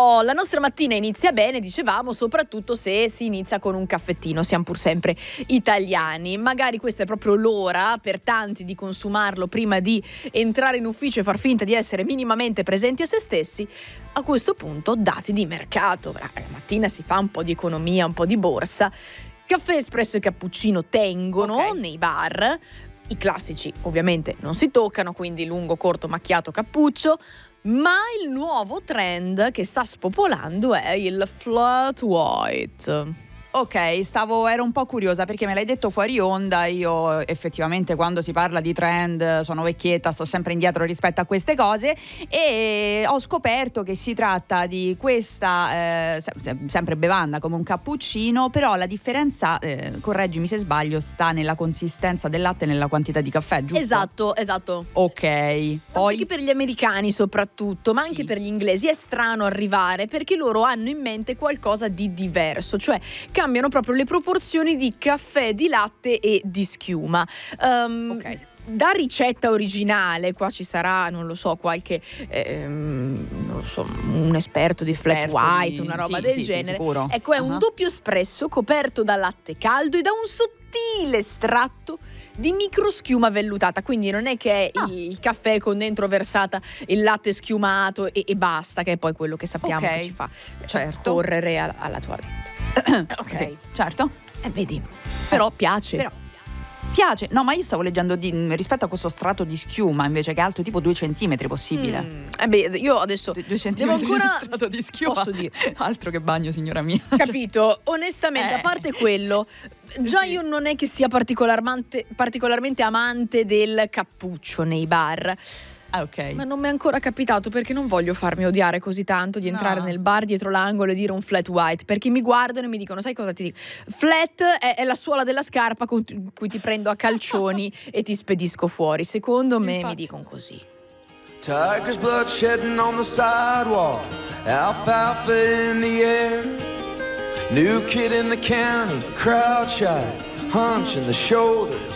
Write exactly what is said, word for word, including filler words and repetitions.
Oh, la nostra mattina inizia bene, dicevamo, soprattutto se si inizia con un caffettino, siamo pur sempre italiani. Magari questa è proprio l'ora per tanti di consumarlo prima di entrare in ufficio e far finta di essere minimamente presenti a se stessi. A questo punto, dati di mercato. La mattina si fa un po' di economia, un po' di borsa. Caffè, espresso e cappuccino tengono Ok. nei bar. I classici ovviamente non si toccano, quindi lungo, corto, macchiato, cappuccio. Ma il nuovo trend che sta spopolando è il flat white. Ok, stavo, ero un po' curiosa perché me l'hai detto fuori onda. Io effettivamente quando si parla di trend sono vecchietta, sto sempre indietro rispetto a queste cose e ho scoperto che si tratta di questa eh, se- sempre bevanda come un cappuccino, però la differenza, eh, correggimi se sbaglio, sta nella consistenza del latte e nella quantità di caffè, giusto? Esatto, esatto. Ok, Poi poi anche per gli americani soprattutto, ma anche Sì. per gli inglesi è strano arrivare perché loro hanno in mente qualcosa di diverso, cioè cambiano proprio le proporzioni di caffè, di latte e di schiuma. Um, Ok. Da ricetta originale, qua ci sarà, non lo so, qualche ehm, non lo so, un esperto di flat Esperto white, di- una roba sì, del sì, sì, genere. sicuro. Ecco, è un Ah. doppio espresso coperto da latte caldo e da un sottile estratto di microschiuma vellutata, quindi non è che è Ah. il, il caffè con dentro versata il latte schiumato e, e basta, che è poi quello che sappiamo Ok, che ci fa certo. correre alla, alla toilette. Ok, Sì, certo. eh, vedi, però piace. Però piace. No, ma io stavo leggendo di, rispetto a questo strato di schiuma invece che è alto tipo due centimetri, possibile. Mm, eh beh, io adesso Due devo centimetri ancora di strato di schiuma. posso dire. Altro che bagno, signora mia. Capito? Onestamente, Eh. a parte quello, già Sì. io non è che sia particolarmente, particolarmente amante del cappuccio nei bar. Ah, ok. Ma non mi è ancora capitato perché non voglio farmi odiare così tanto di entrare No. nel bar dietro l'angolo e dire un flat white, perché mi guardano e mi dicono: sai cosa ti dico? Flat è, è la suola della scarpa con cui ti prendo a calcioni e ti spedisco fuori. Secondo me Infatti. mi dicono così. Tiger's blood shedding on the sidewalk, alfalfa in the air. New kid in the county, crowd shy, hunch in the shoulders.